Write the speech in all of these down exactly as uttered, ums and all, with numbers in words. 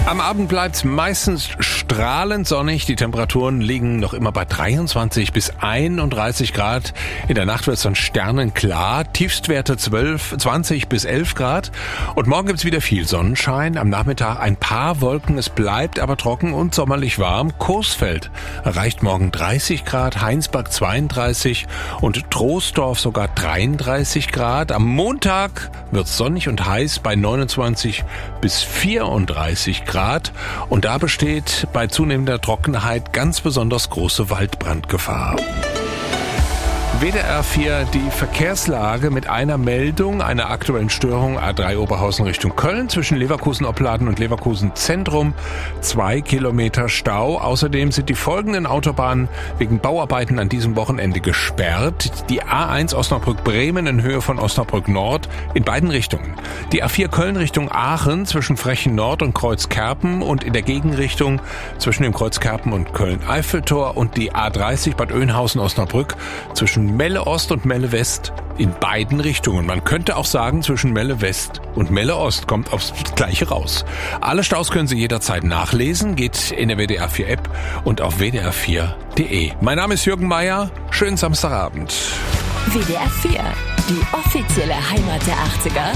Am Abend bleibt es meistens strahlend sonnig. Die Temperaturen liegen noch immer bei dreiundzwanzig bis einunddreißig Grad. In der Nacht wird es dann sternenklar. Tiefstwerte zwölf, zwanzig bis elf Grad. Und morgen gibt es wieder viel Sonnenschein. Am Nachmittag ein paar Wolken. Es bleibt aber trocken und sommerlich warm. Coesfeld erreicht morgen dreißig Grad, Heinsberg zweiunddreißig und Troisdorf sogar dreiunddreißig Grad. Am Montag wird es sonnig und heiß bei neunundzwanzig bis vierunddreißig Grad. Und da besteht bei zunehmender Trockenheit ganz besonders große Waldbrandgefahr. W D R vier die Verkehrslage mit einer Meldung einer aktuellen Störung A drei Oberhausen Richtung Köln zwischen Leverkusen-Opladen und Leverkusen-Zentrum. Zwei Kilometer Stau. Außerdem sind die folgenden Autobahnen wegen Bauarbeiten an diesem Wochenende gesperrt. Die A eins Osnabrück-Bremen in Höhe von Osnabrück-Nord in beiden Richtungen. Die A vier Köln Richtung Aachen zwischen Frechen-Nord und Kreuzkerpen und in der Gegenrichtung zwischen dem Kreuzkerpen und Köln-Eiffeltor und die A dreißig Bad Oeynhausen-Osnabrück zwischen Melle Ost und Melle West in beiden Richtungen. Man könnte auch sagen, zwischen Melle West und Melle Ost kommt aufs Gleiche raus. Alle Staus können Sie jederzeit nachlesen, geht in der W D R vier App und auf w d r vier punkt d e. Mein Name ist Jürgen Meier. Schönen Samstagabend. W D R vier, die offizielle Heimat der achtziger.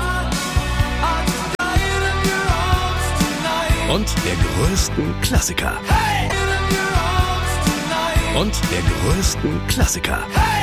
Und der größten Klassiker. Und der größten Klassiker.